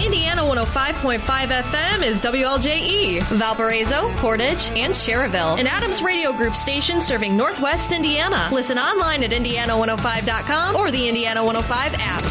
Indiana 105.5 FM is WLJE, Valparaiso, Portage, and Cherryville, an Adams Radio Group station serving Northwest Indiana. Listen online at Indiana105.com or the Indiana 105 app.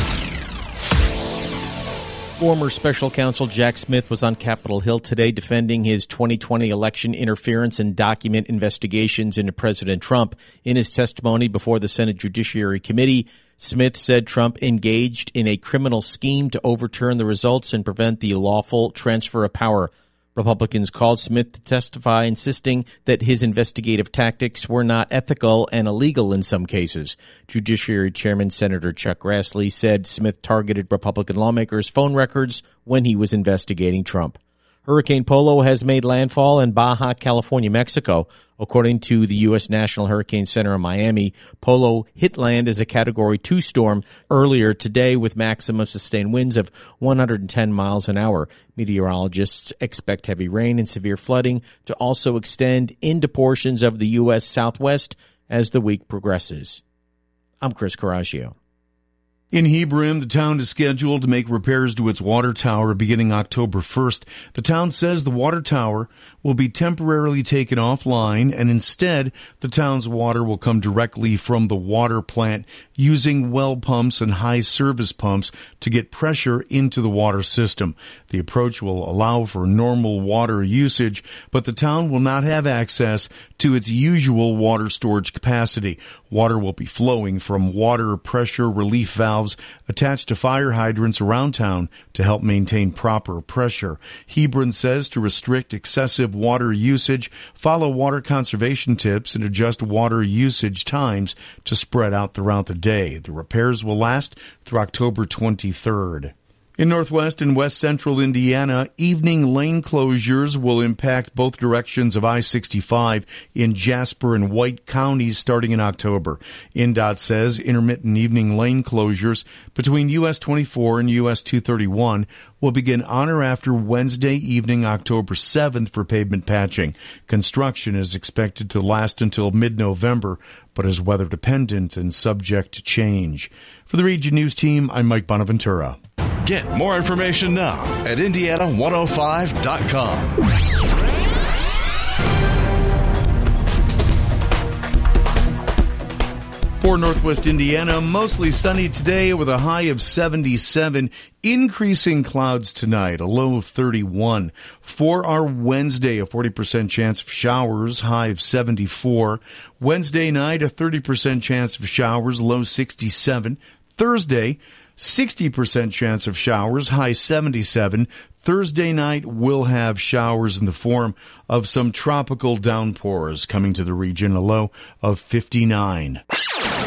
Former special counsel Jack Smith was on Capitol Hill today defending his 2020 election interference and document investigations into President Trump. In his testimony before the Senate Judiciary Committee, Smith said Trump engaged in a criminal scheme to overturn the results and prevent the lawful transfer of power. Republicans called Smith to testify, insisting that his investigative tactics were not ethical and illegal in some cases. Judiciary Chairman Senator Chuck Grassley said Smith targeted Republican lawmakers' phone records when he was investigating Trump. Hurricane Polo has made landfall in Baja California, Mexico. According to the U.S. National Hurricane Center in Miami, Polo hit land as a Category 2 storm earlier today with maximum sustained winds of 110 miles an hour. Meteorologists expect heavy rain and severe flooding to also extend into portions of the U.S. Southwest as the week progresses. I'm Chris Coraggio. In Hebron, the town is scheduled to make repairs to its water tower beginning October 1st. The town says the water tower will be temporarily taken offline, and instead, the town's water will come directly from the water plant using well pumps and high service pumps to get pressure into the water system. The approach will allow for normal water usage, but the town will not have access to its usual water storage capacity. Water will be flowing from water pressure relief valves attached to fire hydrants around town to help maintain proper pressure. Hebron says to restrict excessive water usage, follow water conservation tips, and adjust water usage times to spread out throughout the day. The repairs will last through October 23rd. In northwest and west central Indiana, evening lane closures will impact both directions of I-65 in Jasper and White counties starting in October. INDOT says intermittent evening lane closures between US 24 and US 231 will begin on or after Wednesday evening, October 7th for pavement patching. Construction is expected to last until mid-November, but is weather dependent and subject to change. For the Region News Team, I'm Mike Bonaventura. Get more information now at Indiana105.com. For Northwest Indiana, mostly sunny today with a high of 77. Increasing clouds tonight, a low of 31. For our Wednesday, a 40% chance of showers, high of 74. Wednesday night, a 30% chance of showers, low 67. Thursday, 60% chance of showers, high 77. Thursday night will have showers in the form of some tropical downpours coming to the region, a low of 59.